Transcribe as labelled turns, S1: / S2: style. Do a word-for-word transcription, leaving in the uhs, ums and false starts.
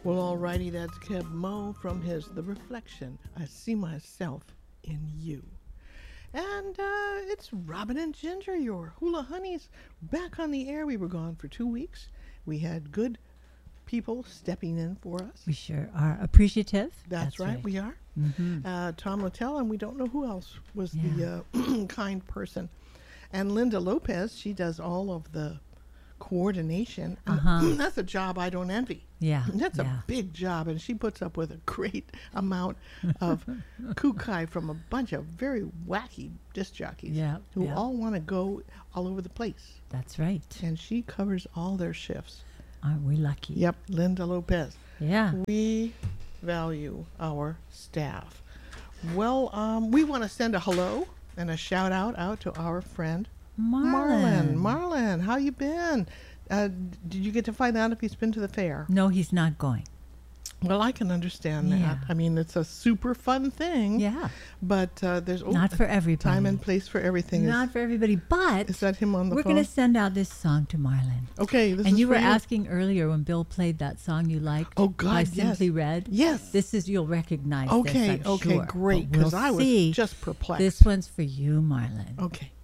S1: Well, alrighty, that's Kev Mo from his The Reflection. I see myself in you. And uh, it's Robin and Ginger, your hula honeys, back on the air. We were gone for two weeks. We had good people stepping in for us.
S2: We sure are appreciative.
S1: That's, That's right, right, we are. Mm-hmm. Uh, Tom Littell, and we don't know who else was yeah. the uh, kind person. And Linda Lopez, she does all of the coordination.
S2: Uh-huh.
S1: That's a job I don't envy.
S2: Yeah,
S1: that's
S2: yeah.
S1: a big job, and she puts up with a great amount of kukai from a bunch of very wacky disc jockeys
S2: yeah,
S1: who
S2: yeah.
S1: all want to go all over the place.
S2: That's right.
S1: And she covers all their shifts.
S2: Aren't we lucky?
S1: Yep, Linda Lopez.
S2: Yeah.
S1: We value our staff. Well, um, we want to send a hello and a shout out out to our friend
S2: Marlon.
S1: Marlon, Marlon, how you been? Uh, did you get to find out if he's been to the fair?
S2: No, he's not going.
S1: Well, I can understand
S2: Yeah.
S1: that. I mean, it's a super fun thing.
S2: Yeah.
S1: But uh, there's oh,
S2: Not for everybody.
S1: time and place for everything.
S2: Not
S1: is,
S2: for everybody, but
S1: is that him on the
S2: we're
S1: phone?
S2: going to send out this song to Marlon.
S1: Okay, this
S2: and
S1: is
S2: you
S1: for
S2: were asking earlier when Bill played that song you liked.
S1: Oh, God,
S2: by
S1: yes.
S2: Simply Red.
S1: Yes.
S2: This is, you'll recognize
S1: Okay,
S2: this, I'm
S1: okay,
S2: sure.
S1: great,
S2: But
S1: because
S2: we'll
S1: I was
S2: see.
S1: just perplexed.
S2: This one's for you, Marlon.
S1: Okay.